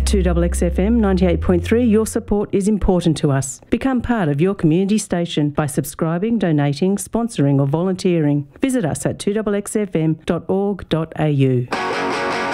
2XXFM 98.3, your support is important to us. Become part of your community station by subscribing, donating, sponsoring or volunteering. Visit us at 2XXFM.org.au.